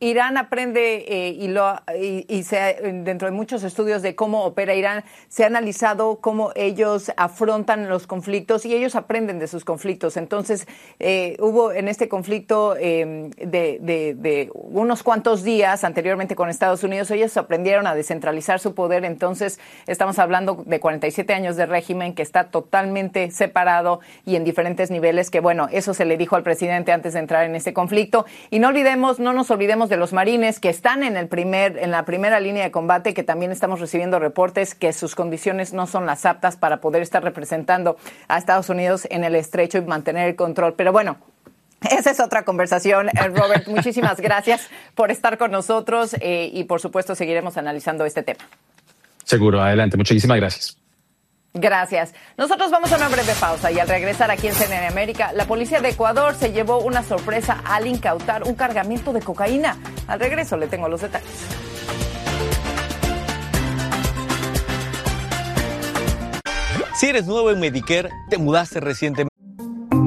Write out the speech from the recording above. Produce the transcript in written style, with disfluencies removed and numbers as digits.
Irán aprende dentro de muchos estudios de cómo opera Irán, se ha analizado cómo ellos afrontan los conflictos y ellos aprenden de sus conflictos. Entonces, hubo en este conflicto de unos cuantos días anteriormente con Estados Unidos, ellos aprendieron a descentralizar su poder. Entonces, estamos hablando de 47 años de régimen que está totalmente separado y en diferentes niveles, que bueno, eso se le dijo al presidente antes de entrar en este conflicto. Y no nos olvidemos de los marines que están en la primera línea de combate, que también estamos recibiendo reportes que sus condiciones no son las aptas para poder estar representando a Estados Unidos en el estrecho y mantener el control. Pero bueno, esa es otra conversación. Robert, muchísimas gracias por estar con nosotros y por supuesto seguiremos analizando este tema. Seguro, adelante. Muchísimas gracias. Gracias. Nosotros vamos a una breve pausa y al regresar aquí en CNN América, la policía de Ecuador se llevó una sorpresa al incautar un cargamento de cocaína. Al regreso le tengo los detalles. Si eres nuevo en Medicare, te mudaste recientemente